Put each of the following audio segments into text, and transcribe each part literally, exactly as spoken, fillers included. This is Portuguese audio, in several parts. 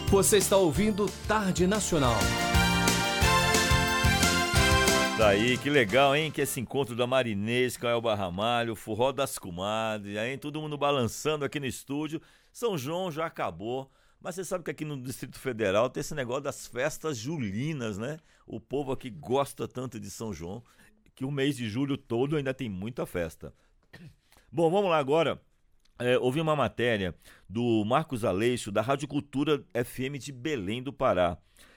Você está ouvindo Tarde Nacional. Daí, que legal, hein? Que esse encontro da Marinês, Elba Ramalho, Forró das Comadres, aí todo mundo balançando aqui no estúdio. São João já acabou, mas você sabe que aqui no Distrito Federal tem esse negócio das festas julinas, né? O povo aqui gosta tanto de São João que o mês de julho todo ainda tem muita festa. Bom, vamos lá agora. É, houve uma matéria do Marcos Aleixo, da Rádio Cultura F M de Belém do Pará.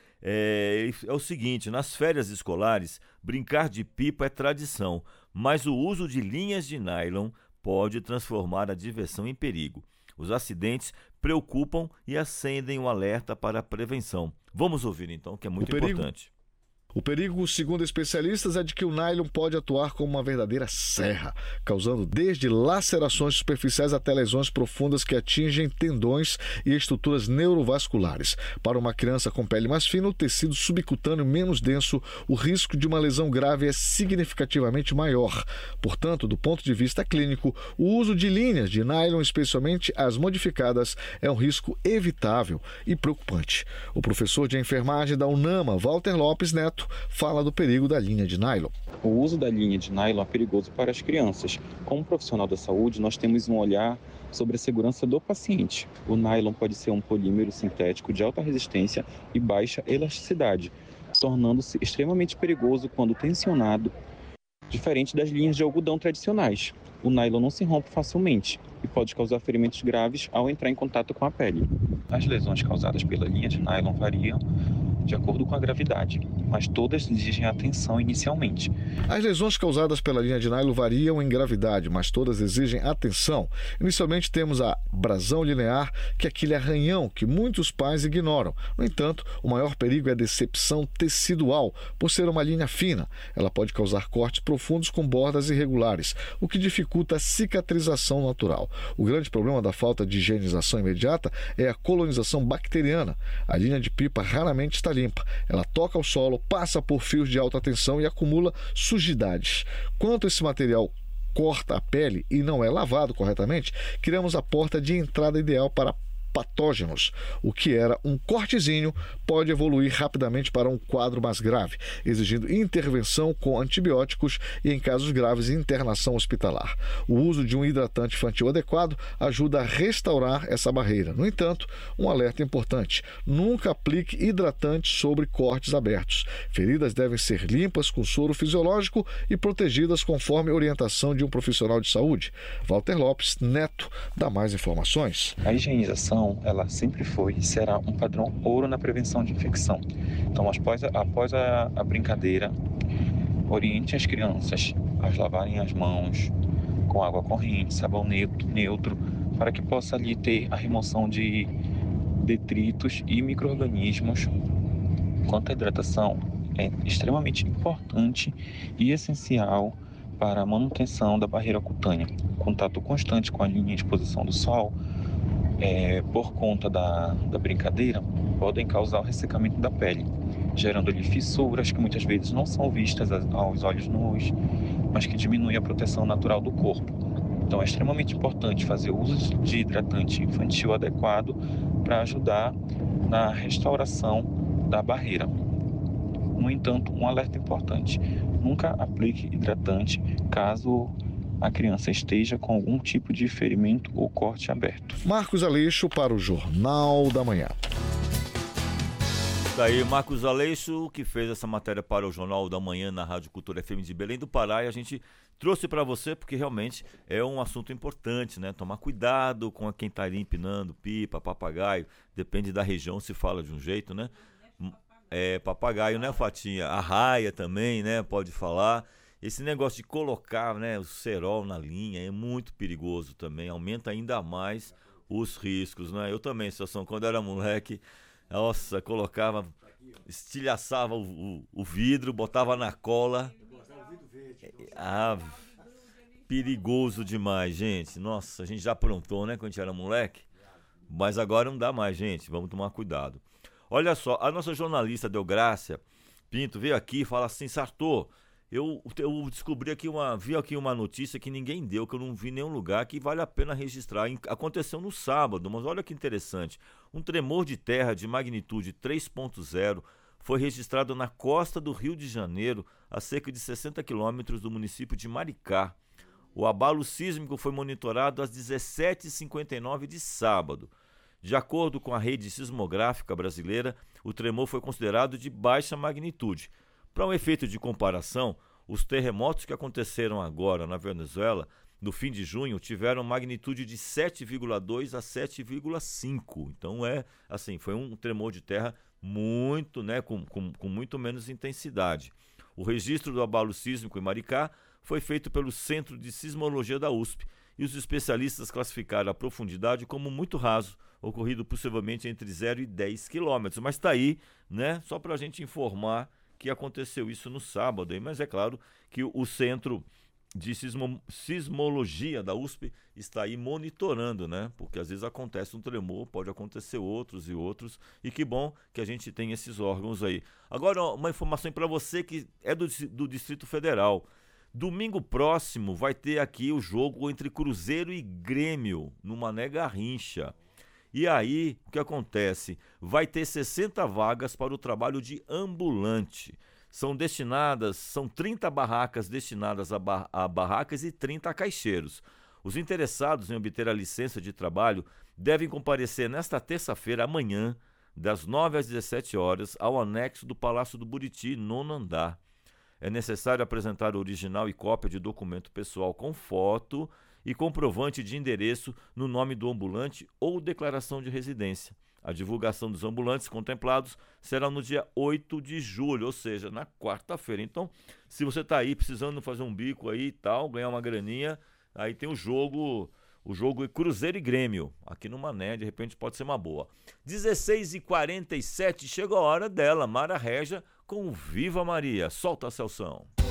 É, é o seguinte: nas férias escolares, brincar de pipa é tradição, mas o uso de linhas de nylon pode transformar a diversão em perigo. Os acidentes preocupam e acendem o alerta para a prevenção. Vamos ouvir então, que é muito importante. O perigo, segundo especialistas, é de que o nylon pode atuar como uma verdadeira serra, causando desde lacerações superficiais até lesões profundas que atingem tendões e estruturas neurovasculares. Para uma criança com pele mais fina, o tecido subcutâneo menos denso, o risco de uma lesão grave é significativamente maior. Portanto, do ponto de vista clínico, o uso de linhas de nylon, especialmente as modificadas, é um risco evitável e preocupante. O professor de enfermagem da UNAMA, Walter Lopes Neto, fala do perigo da linha de nylon. O uso da linha de nylon é perigoso para as crianças. Como profissional da saúde, nós temos um olhar sobre a segurança do paciente. O nylon pode ser um polímero sintético de alta resistência e baixa elasticidade, tornando-se extremamente perigoso quando tensionado, diferente das linhas de algodão tradicionais. O nylon não se rompe facilmente e pode causar ferimentos graves ao entrar em contato com a pele. As lesões causadas pela linha de nylon variam de acordo com a gravidade, mas todas exigem atenção inicialmente. As lesões causadas pela linha de nylon variam em gravidade, mas todas exigem atenção. Inicialmente temos a abrasão linear, que é aquele arranhão que muitos pais ignoram. No entanto, o maior perigo é a decepção tecidual, por ser uma linha fina. Ela pode causar cortes profundos com bordas irregulares, o que dificulta a cicatrização natural. O grande problema da falta de higienização imediata é a colonização bacteriana. A linha de pipa raramente está limpa. Ela toca o solo, passa por fios de alta tensão e acumula sujidades. Quando esse material corta a pele e não é lavado corretamente, criamos a porta de entrada ideal para patógenos. O que era um cortezinho pode evoluir rapidamente para um quadro mais grave, exigindo intervenção com antibióticos e, em casos graves, internação hospitalar. O uso de um hidratante infantil adequado ajuda a restaurar essa barreira. No entanto, um alerta importante: nunca aplique hidratante sobre cortes abertos. Feridas devem ser limpas com soro fisiológico e protegidas conforme orientação de um profissional de saúde. Walter Lopes Neto dá mais informações. A higienização ela sempre foi e será um padrão ouro na prevenção de infecção. Então, após a, após a, a brincadeira, oriente as crianças a lavarem as mãos com água corrente, sabão neutro, neutro para que possa ali ter a remoção de detritos e micro-organismos. Quanto à hidratação, é extremamente importante e essencial para a manutenção da barreira cutânea. Contato constante com a linha de exposição do sol, É, por conta da, da brincadeira, podem causar o ressecamento da pele, gerando ali fissuras que muitas vezes não são vistas aos olhos nus, mas que diminuem a proteção natural do corpo. Então é extremamente importante fazer uso de hidratante infantil adequado para ajudar na restauração da barreira. No entanto, um alerta importante: nunca aplique hidratante caso a criança esteja com algum tipo de ferimento ou corte aberto. Marcos Aleixo para o Jornal da Manhã. Daí Marcos Aleixo, que fez essa matéria para o Jornal da Manhã na Rádio Cultura F M de Belém do Pará, e a gente trouxe para você porque realmente é um assunto importante, né? Tomar cuidado com quem está ali empinando pipa, papagaio, depende da região, se fala de um jeito, né? É, papagaio, né, Fatinha? Arraia também, né? Pode falar. Esse negócio de colocar, né, o cerol na linha é muito perigoso também, aumenta ainda mais os riscos, né? Eu também, situação, quando eu era moleque, nossa, colocava, estilhaçava o, o, o vidro, botava na cola. Ah, perigoso demais, gente. Nossa, a gente já aprontou, né, quando a gente era moleque, mas agora não dá mais, gente, vamos tomar cuidado. Olha só, a nossa jornalista Deográcia Pinto veio aqui e fala assim: Sartor, Eu, eu descobri aqui uma, vi aqui uma notícia que ninguém deu, que eu não vi em nenhum lugar, que vale a pena registrar. Aconteceu no sábado, mas olha que interessante. Um tremor de terra de magnitude três ponto zero foi registrado na costa do Rio de Janeiro, a cerca de sessenta quilômetros do município de Maricá. O abalo sísmico foi monitorado às dezessete e cinquenta e nove de sábado. De acordo com a rede sismográfica brasileira, o tremor foi considerado de baixa magnitude. Para um efeito de comparação, os terremotos que aconteceram agora na Venezuela, no fim de junho, tiveram magnitude de sete vírgula dois a sete vírgula cinco. Então é assim, foi um tremor de terra muito, né, com, com, com muito menos intensidade. O registro do abalo sísmico em Maricá foi feito pelo Centro de Sismologia da U S P e os especialistas classificaram a profundidade como muito raso, ocorrido possivelmente entre zero e dez quilômetros. Mas está aí, né, só para a gente informar que aconteceu isso no sábado, mas é claro que o Centro de Sismo, Sismologia da U S P está aí monitorando, né? Porque às vezes acontece um tremor, pode acontecer outros e outros, e que bom que a gente tem esses órgãos aí. Agora, uma informação para você que é do, do Distrito Federal. Domingo próximo vai ter aqui o jogo entre Cruzeiro e Grêmio, no Mané Garrincha. E aí, o que acontece? Vai ter sessenta vagas para o trabalho de ambulante. São destinadas, são trinta barracas destinadas a, bar, a barracas e trinta a caixeiros. Os interessados em obter a licença de trabalho devem comparecer nesta terça-feira, amanhã, das nove às dezessete horas, ao anexo do Palácio do Buriti, nono andar. É necessário apresentar o original e cópia de documento pessoal com foto e comprovante de endereço no nome do ambulante ou declaração de residência. A divulgação dos ambulantes contemplados será no dia oito de julho, ou seja, na quarta-feira. Então, se você está aí precisando fazer um bico aí e tal, ganhar uma graninha, aí tem o jogo, o jogo Cruzeiro e Grêmio, aqui no Mané, de repente pode ser uma boa. dezesseis e quarenta e sete, chegou a hora dela, Mara Régia com Viva Maria. Solta a Celção.